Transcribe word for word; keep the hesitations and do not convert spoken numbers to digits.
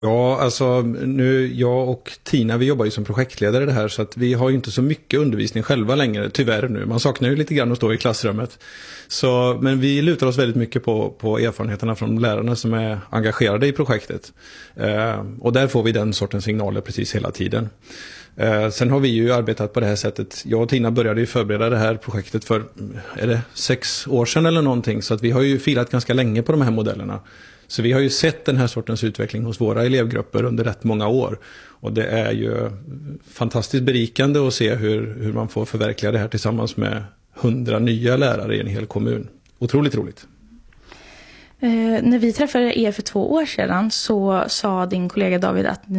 Ja, alltså nu, jag och Tina, vi jobbar ju som projektledare i det här, så att vi har ju inte så mycket undervisning själva längre, tyvärr nu. Man saknar ju lite grann att stå i klassrummet. Så, men vi lutar oss väldigt mycket på, på erfarenheterna från lärarna som är engagerade i projektet. Eh, och där får vi den sortens signaler precis hela tiden. Eh, sen har vi ju arbetat på det här sättet. Jag och Tina började ju förbereda det här projektet för, är det sex år sedan eller någonting, så att vi har ju filat ganska länge på de här modellerna. Så vi har ju sett den här sortens utveckling hos våra elevgrupper under rätt många år. Och det är ju fantastiskt berikande att se hur, hur man får förverkliga det här tillsammans med hundra nya lärare i en hel kommun. Otroligt roligt. Eh, när vi träffade er för två år sedan så sa din kollega David att